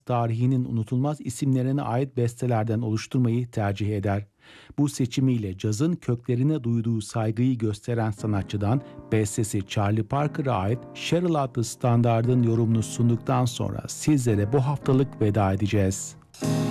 tarihinin unutulmaz isimlerine ait bestelerden oluşturmayı tercih eder. Bu seçimiyle cazın köklerine duyduğu saygıyı gösteren sanatçıdan bestesi Charlie Parker'a ait Cheryl adlı standardın yorumunu sunduktan sonra sizlere bu haftalık veda edeceğiz.